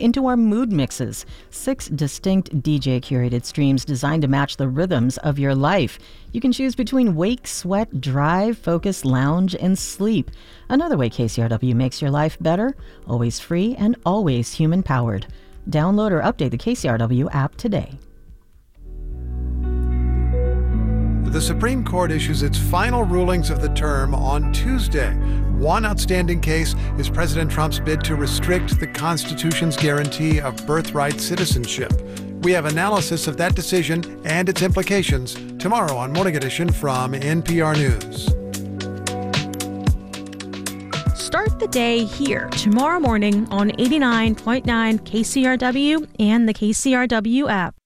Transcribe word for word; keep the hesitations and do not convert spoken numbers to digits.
into our mood mixes. Six distinct D J-curated streams designed to match the rhythms of your life. You can choose between wake, sweat, drive, focus, lounge, and sleep. Another way K C R W makes your life better, always free and always human-powered. Download or update the K C R W app today. The Supreme Court issues its final rulings of the term on Tuesday. One outstanding case is President Trump's bid to restrict the Constitution's guarantee of birthright citizenship. We have analysis of that decision and its implications tomorrow on Morning Edition from N P R News. Start the day here tomorrow morning on eighty-nine point nine K C R W and the K C R W app.